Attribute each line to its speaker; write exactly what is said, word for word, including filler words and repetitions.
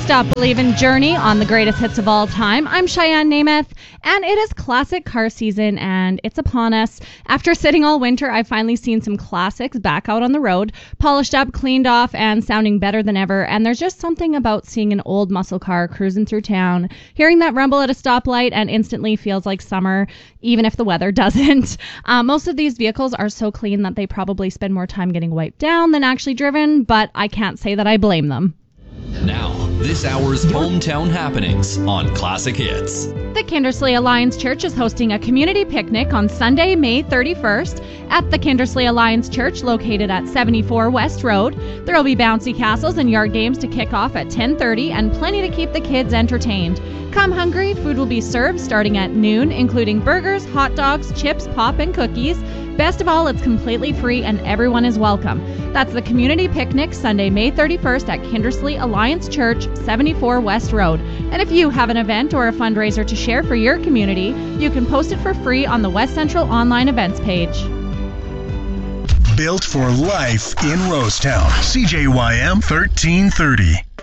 Speaker 1: Stop Believin' Journey on the greatest hits of all time. I'm Cheyenne Namath, and it is classic car season, and it's upon us. After sitting all winter, I've finally seen some classics back out on the road, polished up, cleaned off, and sounding better than ever. And there's just something about seeing an old muscle car cruising through town, hearing that rumble at a stoplight, and instantly feels like summer, even if the weather doesn't. Uh, most of these vehicles are so clean that they probably spend more time getting wiped down than actually driven, but I can't say that I blame them.
Speaker 2: Now, this hour's hometown happenings on Classic Hits.
Speaker 1: The Kindersley Alliance Church is hosting a community picnic on Sunday, May thirty-first at the Kindersley Alliance Church located at seventy-four West Road. There will be bouncy castles and yard games to kick off at ten thirty and plenty to keep the kids entertained. Come hungry, food will be served starting at noon, including burgers, hot dogs, chips, pop, and cookies. Best of all, it's completely free and everyone is welcome. That's the community picnic Sunday, May thirty-first at Kindersley Alliance Church, seventy-four West Road. And if you have an event or a fundraiser to share for your community, you can post it for free on the West Central online events page.
Speaker 3: Built for life in Rosetown. C J Y M thirteen thirty.